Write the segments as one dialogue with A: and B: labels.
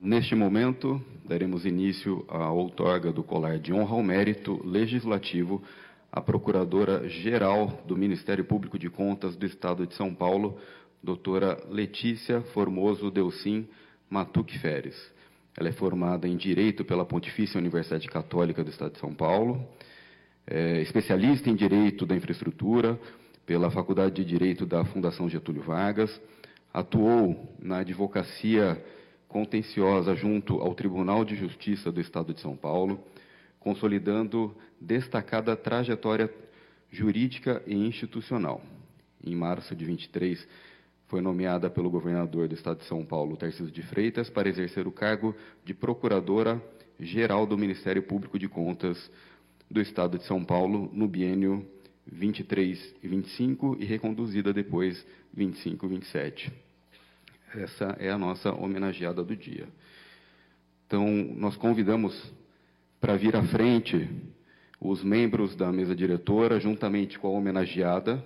A: Neste momento, daremos início à outorga do colar de honra ao mérito legislativo à Procuradora-Geral do Ministério Público de Contas do Estado de São Paulo, doutora Letícia Formoso Delcim Matuque Feres. Ela é formada em Direito pela Pontifícia Universidade Católica do Estado de São Paulo, é especialista em Direito da Infraestrutura pela Faculdade de Direito da Fundação Getúlio Vargas, atuou na advocacia contenciosa junto ao Tribunal de Justiça do Estado de São Paulo, consolidando destacada trajetória jurídica e institucional. Em março de 23, foi nomeada pelo governador do Estado de São Paulo, Tarcísio de Freitas, para exercer o cargo de Procuradora-Geral do Ministério Público de Contas do Estado de São Paulo no biênio 23 e 25 e reconduzida depois 25 e 27. Essa é a nossa homenageada do dia. Então, nós convidamos para vir à frente os membros da mesa diretora, juntamente com a homenageada,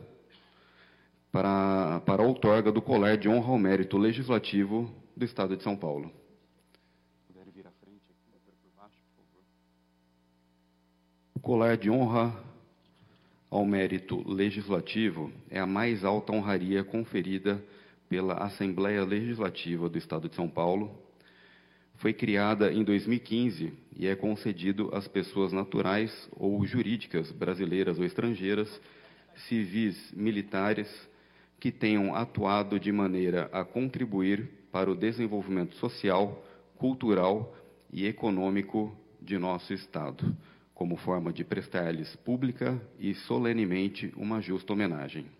A: para a outorga do colar de honra ao mérito legislativo do Estado de São Paulo. Puderem vir à frente aqui, por baixo, por favor. O colar de honra ao mérito legislativo é a mais alta honraria conferida pela Assembleia Legislativa do Estado de São Paulo. Foi criada em 2015 e é concedido às pessoas naturais ou jurídicas, brasileiras ou estrangeiras, civis, militares, que tenham atuado de maneira a contribuir para o desenvolvimento social, cultural e econômico de nosso Estado, como forma de prestar-lhes pública e solenemente uma justa homenagem.